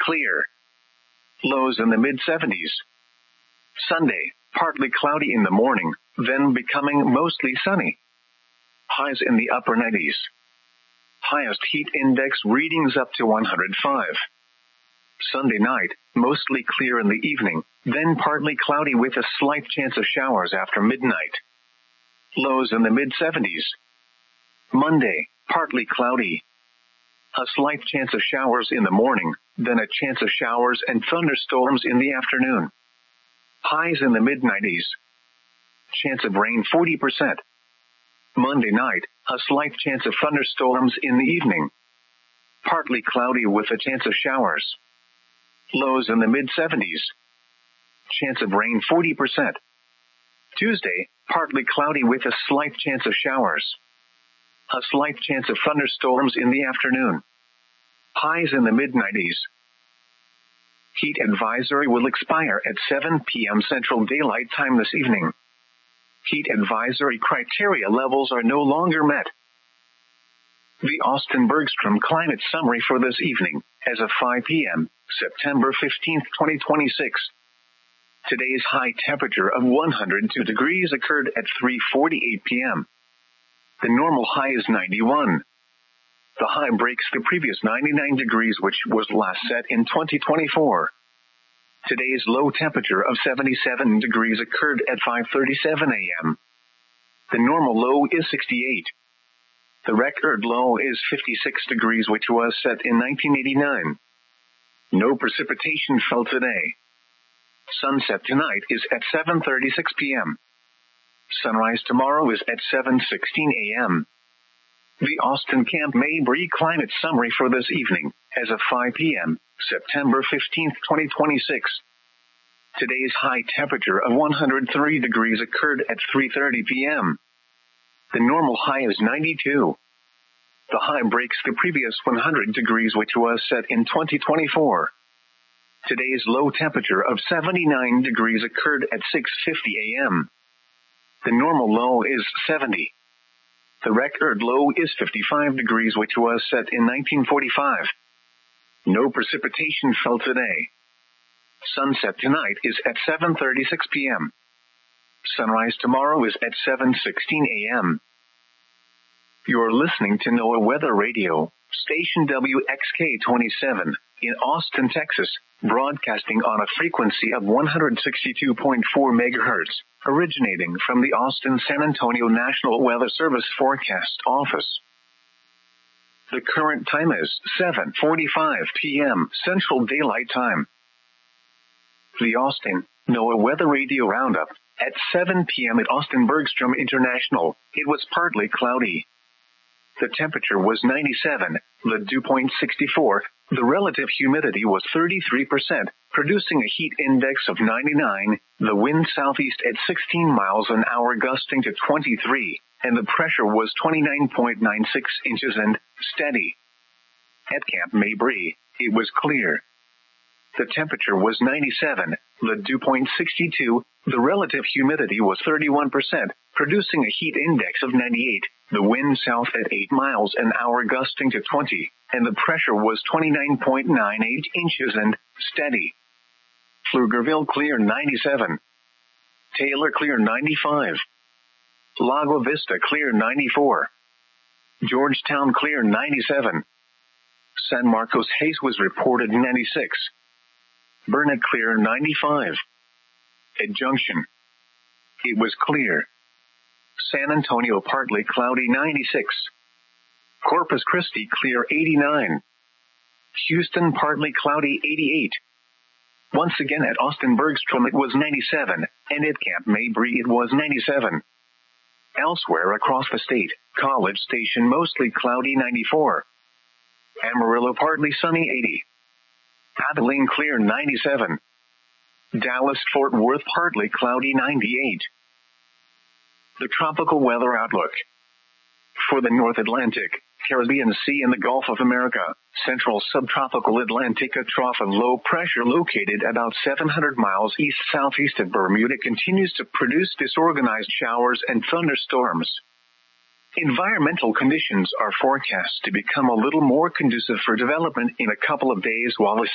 clear. Lows in the mid-70s. Sunday, partly cloudy in the morning, then becoming mostly sunny. Highs in the upper 90s. Highest heat index readings up to 105. Sunday night, mostly clear in the evening, then partly cloudy with a slight chance of showers after midnight. Lows in the mid-70s. Monday, partly cloudy. A slight chance of showers in the morning, then a chance of showers and thunderstorms in the afternoon. Highs in the mid-90s. Chance of rain 40%. Monday night, a slight chance of thunderstorms in the evening. Partly cloudy with a chance of showers. Lows in the mid-70s. Chance of rain 40%. Tuesday, partly cloudy with a slight chance of showers. A slight chance of thunderstorms in the afternoon. Highs in the mid-90s. Heat advisory will expire at 7 p.m. Central Daylight Time this evening. Heat advisory criteria levels are no longer met. The Austin Bergstrom Climate Summary for this evening, as of 5 p.m., September 15, 2026. Today's high temperature of 102 degrees occurred at 3:48 p.m. The normal high is 91. The high breaks the previous 99 degrees which was last set in 2024. Today's low temperature of 77 degrees occurred at 5:37 a.m. The normal low is 68. The record low is 56 degrees which was set in 1989. No precipitation fell today. Sunset tonight is at 7:36 p.m. Sunrise tomorrow is at 7:16 a.m. The Austin Camp Mabry Climate Summary for this evening, as of 5 p.m., September 15, 2026. Today's high temperature of 103 degrees occurred at 3:30 p.m. The normal high is 92. The high breaks the previous 100 degrees which was set in 2024. Today's low temperature of 79 degrees occurred at 6:50 a.m. The normal low is 70. The record low is 55 degrees which was set in 1945. No precipitation fell today. Sunset tonight is at 7:36 p.m. Sunrise tomorrow is at 7:16 a.m. You're listening to NOAA Weather Radio, station WXK-27, in Austin, Texas, broadcasting on a frequency of 162.4 megahertz, originating from the Austin-San Antonio National Weather Service Forecast Office. The current time is 7:45 p.m. Central Daylight Time. The Austin NOAA Weather Radio Roundup. At 7 p.m. at Austin Bergstrom International, it was partly cloudy. The temperature was 97, the dew point 64, the relative humidity was 33%, producing a heat index of 99, the wind southeast at 16 miles an hour gusting to 23, and the pressure was 29.96 inches and steady. At Camp Mabry, it was clear. The temperature was 97, the dew point 62, the relative humidity was 31%, producing a heat index of 98, the wind south at 8 miles an hour gusting to 20, and the pressure was 29.98 inches and steady. Pflugerville clear 97. Taylor clear 95. Lago Vista clear 94. Georgetown clear 97. San Marcos Hayes was reported 96. Burnett clear 95. At Junction, it was clear. San Antonio partly cloudy 96. Corpus Christi clear 89. Houston partly cloudy 88. Once again at Austin Bergstrom it was 97, and at Camp Mabry it was 97. Elsewhere across the state, College Station mostly cloudy 94. Amarillo partly sunny 80. Abilene clear 97. Dallas-Fort Worth partly cloudy 98. The tropical weather outlook. For the North Atlantic, Caribbean Sea and the Gulf of America, central subtropical Atlantic, a trough of low pressure located about 700 miles east-southeast of Bermuda continues to produce disorganized showers and thunderstorms. Environmental conditions are forecast to become a little more conducive for development in a couple of days while a